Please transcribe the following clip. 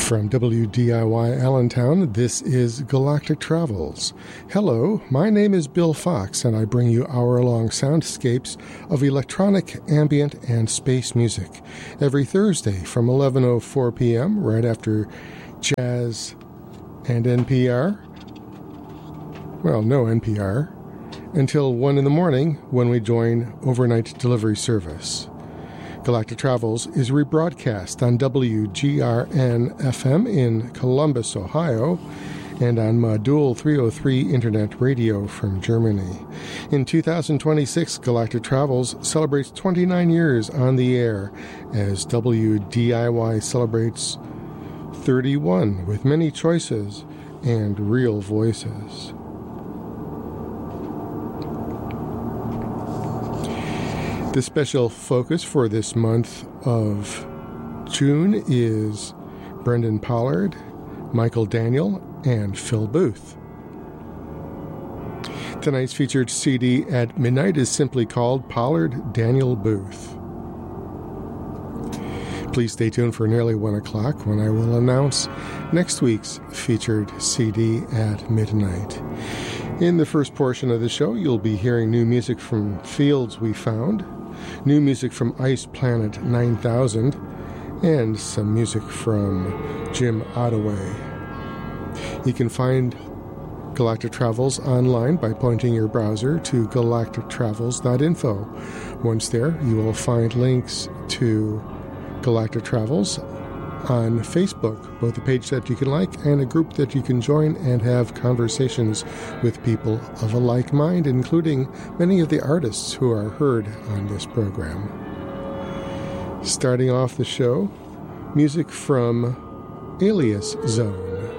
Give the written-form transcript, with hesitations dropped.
From WDIY Allentown, this is Galactic Travels. Hello, my name is Bill Fox, and I bring you hour-long soundscapes of electronic, ambient, and space music every Thursday from 11:04 p.m., right after Jazz and NPR. Well, no NPR. Until 1 in the morning when we join overnight delivery service. Galactic Travels is rebroadcast on WGRN-FM in Columbus, Ohio, and on Modul 303 Internet Radio from Germany. In 2026, Galactic Travels celebrates 29 years on the air as WDIY celebrates 31 with many choices and real voices. The special focus for this month of June is Brendan Pollard, Michael Daniel, and Phil Booth. Tonight's featured CD at midnight is simply called Pollard Daniel Booth. Please stay tuned for nearly 1 o'clock when I will announce next week's featured CD at midnight. In the first portion of the show, you'll be hearing new music from Fields We Found, new music from Ice Planet 9000, and some music from Jim Ottaway. You can find Galactic Travels online by pointing your browser to galactictravels.info. Once there, you will find links to Galactic Travels on Facebook, both a page that you can like and a group that you can join and have conversations with people of a like mind, including many of the artists who are heard on this program. Starting off the show, music from Alias Zone.